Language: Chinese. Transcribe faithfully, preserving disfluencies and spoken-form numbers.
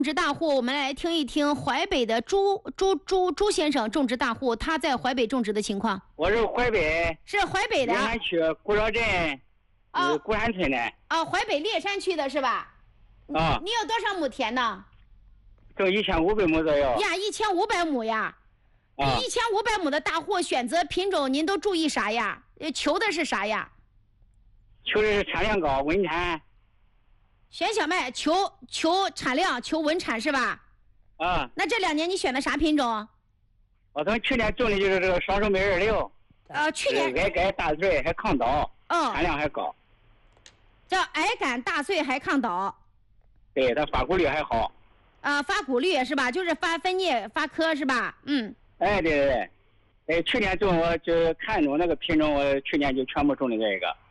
种植大户，我们来听一听淮北的朱朱朱朱先生种植大户，他在淮北种植的情况。 我是淮北， 是淮北的。 猎山区古饶镇， 啊， 古山村的。 啊，淮北猎山区的是吧？ 啊。 你有多少亩田呢？ 就一千五百亩左右。 呀，一千五百亩呀。 啊。 一千五百亩的大户选择品种，您都注意啥呀？求的是啥呀？ 求的是产量高，稳产。 选小麦求求产量，求稳产是吧？ 啊。 那这两年你选的啥品种？ 我从去年种的就是这个双手梅二六。 呃，去年矮杆大穗还抗倒， 嗯， 产量还高。 叫矮杆大穗还抗倒。 对，它发谷率还好。 啊，发谷率是吧？就是发分叶发颗是吧？嗯。 哎，对对对，哎，去年种我就看中那个品种，我去年就全部种的这个。